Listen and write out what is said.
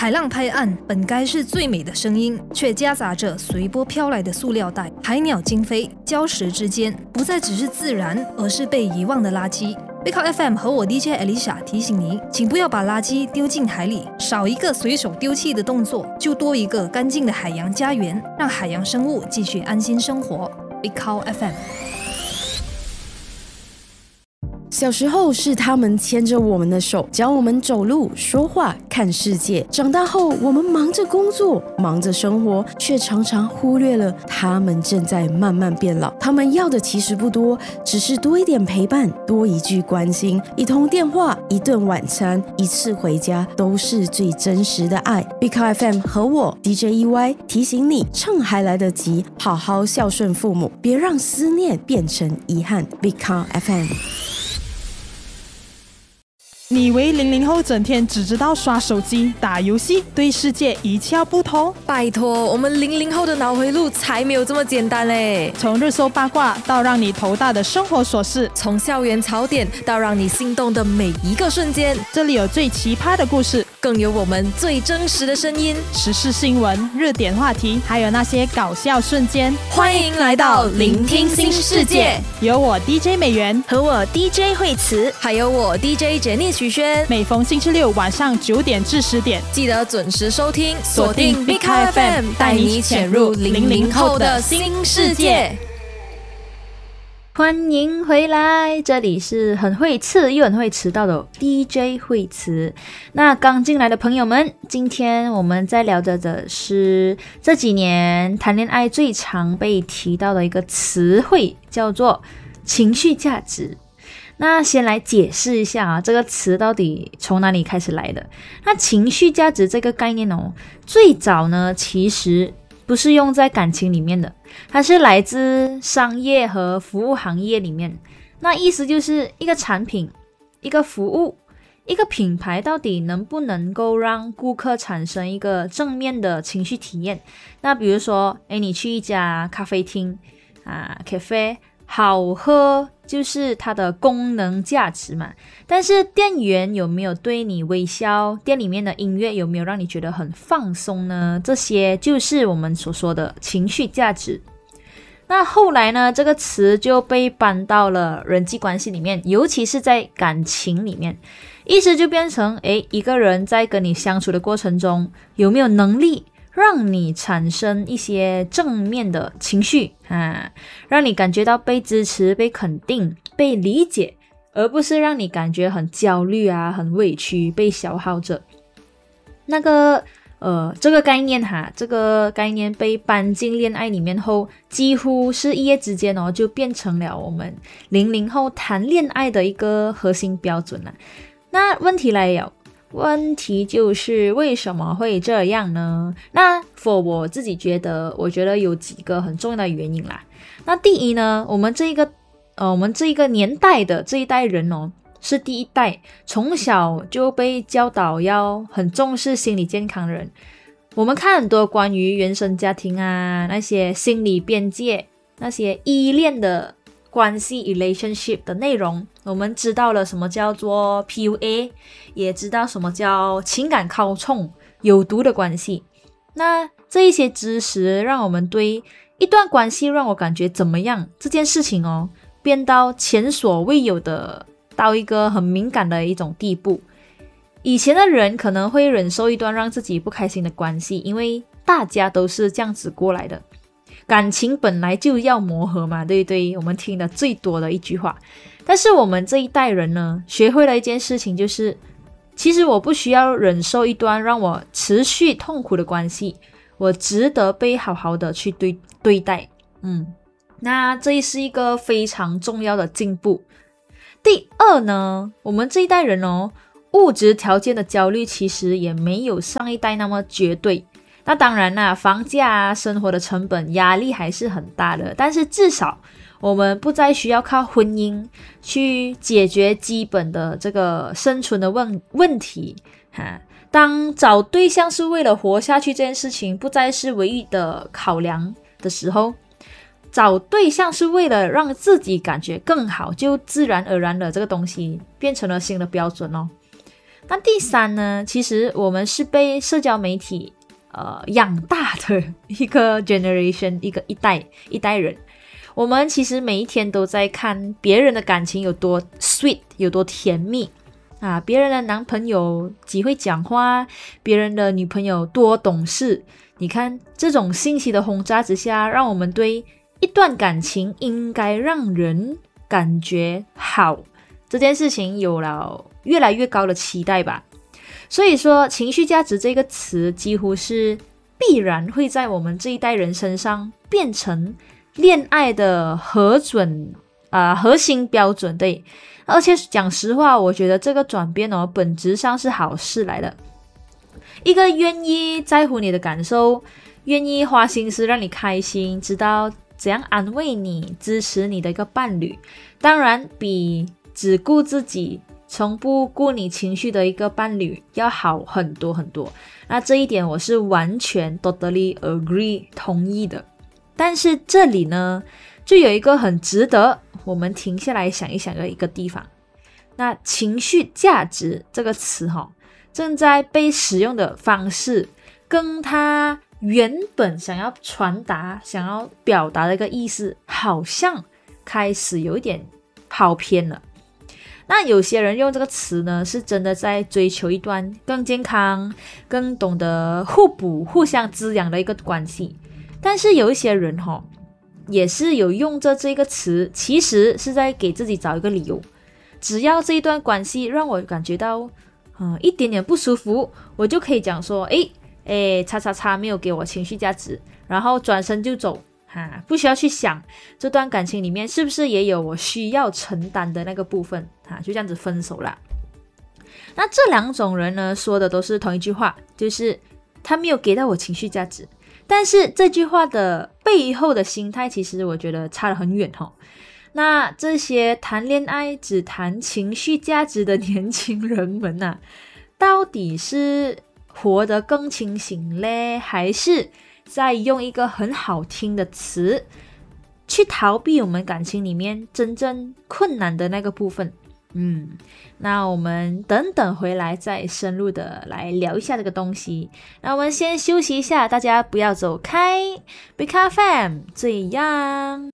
海浪拍岸本该是最美的声音，却夹杂着随波飘来的塑料袋、海鸟惊飞，礁石之间不再只是自然，而是被遗忘的垃圾。背靠 FM 和我 DJ Alicia 提醒你，请不要把垃圾丢进海里，少一个随手丢弃的动作，就多一个干净的海洋家园，让海洋生物继续安心生活。背靠 FM。 小时候是他们牵着我们的手，教我们走路、说话、看世界。长大后，我们忙着工作，忙着生活，却常常忽略了他们正在慢慢变老。他们要的其实不多，只是多一点陪伴，多一句关心，一通电话，一顿晚餐，一次回家，都是最真实的爱。Big Car FM 和我 DJ EY 提醒你，趁还来得及，好好孝顺父母，别让思念变成遗憾。Big Car FM。 你以为00后整天只知道刷手机、打游戏，对世界一窍不通？ 拜托，我们00后的脑回路才没有这么简单嘞！ 从热搜八卦到让你头大的生活琐事， 从校园槽点到让你心动的每一个瞬间， 这里有最奇葩的故事， 更有我们最真实的声音， 时事新闻、热点话题，还有那些搞笑瞬间。 欢迎来到聆听新世界， 有我 DJ 美元和我 DJ 惠慈，还有我 DJ Jenny徐轩。 每逢星期六晚上9点至10点， 记得准时收听，锁定 Big Car FM， 带你潜入00后的新世界。 欢迎回来，这里是很会刺又很会迟到的 DJ 惠慈。那刚进来的朋友们，今天我们在聊的是这几年谈恋爱最常被提到的一个词汇，叫做情绪价值。那先来解释一下啊，这个词到底从哪里开始来的？那情绪价值这个概念哦，最早呢其实不是用在感情里面的，它是来自商业和服务行业里面。那意思就是一个产品、一个服务、一个品牌到底能不能够让顾客产生一个正面的情绪体验。那比如说你去一家咖啡厅cafe， 好喝就是它的功能价值嘛，但是店员有没有对你微笑，店里面的音乐有没有让你觉得很放松呢？这些就是我们所说的情绪价值。那后来呢，这个词就被搬到了人际关系里面，尤其是在感情里面，意思就变成一个人在跟你相处的过程中，有没有能力让你产生一些正面的情绪让你感觉到被支持、被肯定、被理解，而不是让你感觉很焦虑很委屈、被消耗着。这个概念被搬进恋爱里面后，几乎是一夜之间就变成了我们00后谈恋爱的一个核心标准了。那问题来了，问题就是为什么会这样呢？那 for 我自己我觉得有几个很重要的原因啦。那第一呢，我们这一个年代的这一代人是第一代从小就被教导要很重视心理健康的人。我们看很多关于原生家庭那些心理边界、那些依恋的关系 relationship 的内容，我们知道了什么叫做 PUA， 也知道什么叫情感操纵、有毒的关系。那这一些知识让我们对一段关系让我感觉怎么样这件事情变到前所未有的，到一个很敏感的一种地步。以前的人可能会忍受一段让自己不开心的关系，因为大家都是这样子过来的，感情本来就要磨合嘛，对不对？我们听的最多的一句话。但是我们这一代人呢，学会了一件事情，就是其实我不需要忍受一段让我持续痛苦的关系，我值得被好好的去对待。那这是一个非常重要的进步。第二呢，我们这一代人物质条件的焦虑其实也没有上一代那么绝对。那当然啦，房价生活的成本压力还是很大的，但是至少我们不再需要靠婚姻去解决基本的这个生存的问题当找对象是为了活下去这件事情不再是唯一的考量的时候，找对象是为了让自己感觉更好，就自然而然的这个东西变成了新的标准那第三呢，其实我们是被社交媒体养大的一个 generation， 一代人。我们其实每一天都在看别人的感情有多 sweet， 有多甜蜜啊，别人的男朋友几会讲话，别人的女朋友多懂事。你看这种信息的轰炸之下，让我们对一段感情应该让人感觉好这件事情有了越来越高的期待吧。所以说情绪价值这个词几乎是必然会在我们这一代人身上变成恋爱的核心标准。对，而且讲实话，我觉得这个转变本质上是好事来的。一个愿意在乎你的感受，愿意花心思让你开心，知道怎样安慰你，支持你的一个伴侣，当然比只顾自己从不顾你情绪的一个伴侣要好很多很多。那这一点我是完全 totally agree 同意的。但是这里呢，就有一个很值得我们停下来想一想的一个地方。那情绪价值这个词正在被使用的方式跟它原本想要传达、想要表达的一个意思，好像开始有一点跑偏了。那有些人用这个词呢，是真的在追求一段更健康、更懂得互补、互相滋养的一个关系。但是有一些人也是有用着这个词，其实是在给自己找一个理由。只要这一段关系让我感觉到一点点不舒服，我就可以讲说叉叉叉没有给我情绪价值，然后转身就走不需要去想这段感情里面是不是也有我需要承担的那个部分就这样子分手啦。那这两种人呢，说的都是同一句话，就是他没有给到我情绪价值。但是这句话的背后的心态，其实我觉得差得很远那这些谈恋爱只谈情绪价值的年轻人们到底是活得更清醒嘞，还是在用一个很好听的词去逃避我们感情里面真正困难的那个部分？那我们等等回来再深入的来聊一下这个东西。那我们先休息一下，大家不要走开。Big FM 这样。